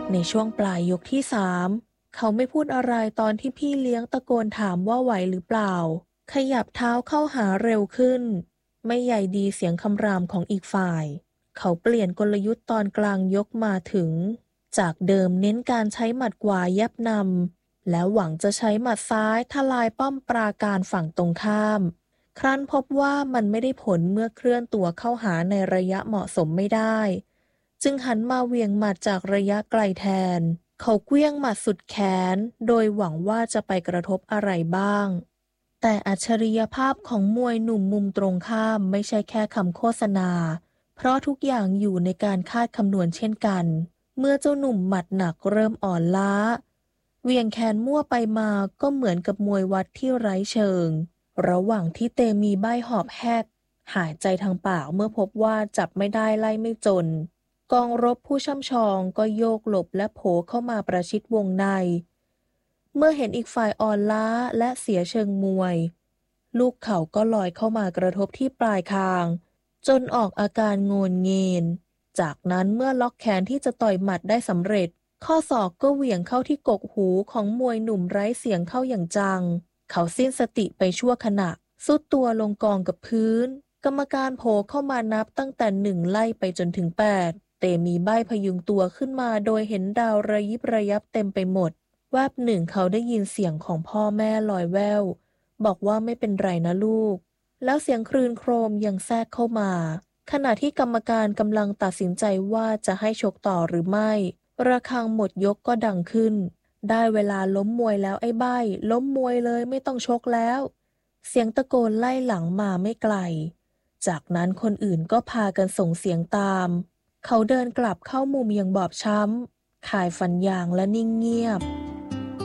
ในช่วงปลายยกที่3เขาไม่พูดอะไรตอนที่พี่เลี้ยงตะโกนถามว่าไหวหรือเปล่าขยับเท้าเข้าหาเร็วขึ้นไม่ใยดีเสียงคำรามของอีกฝ่ายเขาเปลี่ยนกลยุทธ์ตอนกลางยกมาถึงจากเดิมเน้นการใช้หมัดขวายับนำแล้วหวังจะใช้หมัดซ้ายทลายป้อมปราการฝั่งตรงข้ามครั้นพบว่ามันไม่ได้ผลเมื่อเคลื่อนตัวเข้าหาในระยะเหมาะสมไม่ได้จึงหันมาเหวี่ยงหมัดจากระยะไกลแทนเขาเกลี้ยงหมัดสุดแขนโดยหวังว่าจะไปกระทบอะไรบ้างแต่อัจฉริยภาพของมวยหนุ่มมุมตรงข้ามไม่ใช่แค่คำโฆษณาเพราะทุกอย่างอยู่ในการคาดคำนวณเช่นกันเมื่อเจ้าหนุ่มหมัดหนักเริ่มอ่อนล้าเหวี่ยงแขนมั่วไปมาก็เหมือนกับมวยวัดที่ไร้เชิงระหว่างที่เตมีใบ้หอบแฮกหายใจทางปากเมื่อพบว่าจับไม่ได้ไล่ไม่จนกองรบผู้ช่ำชองก็โยกหลบและโผเข้ามาประชิดวงในเมื่อเห็นอีกฝ่ายอ่อนล้าและเสียเชิงมวยลูกเขาก็ลอยเข้ามากระทบที่ปลายคางจนออกอาการโงนเงีนจากนั้นเมื่อล็อกแขนที่จะต่อยหมัดได้สำเร็จข้อศอกก็เหวี่ยงเข้าที่กกหูของมวยหนุ่มไร้เสียงเข้าอย่างจังเขาสิ้นสติไปชั่วขณะทรุดตัวลงกองกับพื้นกรรมการโผเข้ามานับตั้งแต่1ไล่ไปจนถึง8เตมีใบ้พยุงตัวขึ้นมาโดยเห็นดาวระยิบระยับเต็มไปหมดแวบหนึ่งเขาได้ยินเสียงของพ่อแม่ลอยแว่วบอกว่าไม่เป็นไรนะลูกแล้วเสียงครืนโครมยังแทรกเข้ามาขณะที่กรรมการกำลังตัดสินใจว่าจะให้ชกต่อหรือไม่ระฆังหมดยกก็ดังขึ้นได้เวลาล้มมวยแล้วไอ้ใบ้ล้มมวยเลยไม่ต้องชกแล้วเสียงตะโกนไล่หลังมาไม่ไกลจากนั้นคนอื่นก็พากันส่งเสียงตามเขาเดินกลับเข้ามุมอย่างบอบช้ำข่ายฟันยางและนิ่งเงียบ